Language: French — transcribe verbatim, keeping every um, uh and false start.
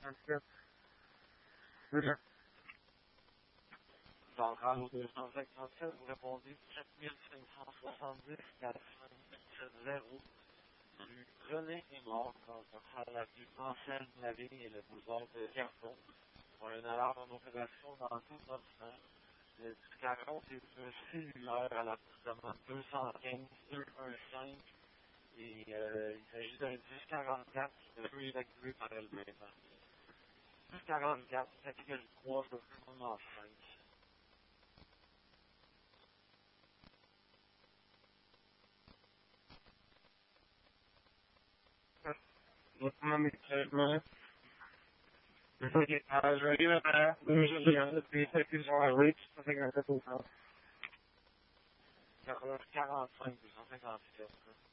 Centrale au deux cent cinquante-sept, vous répondez sept mille cinq cent soixante-dix, quatre-vingt-dix-sept zéro. Rue René est mort dans un la rue Ansel Lavigne et le boulevard de Carton. Pour une alarme en opération dans tout notre temps. Le quarante est un cellulaire à l'appartement deux cent quinze deux cent quinze et euh, il s'agit d'un dix quarante-quatre qui ne peut évacuer par elle-même. dix quarante-quatre, c'est que je crois que c'est vraiment cinq. Votre nom est traitement. Ok, euh, je vais lire la deux juin, depuis quelques jours à Rich, ça fait que j'ai fait au temps. quarante-cinq, deux cent cinquante-sept.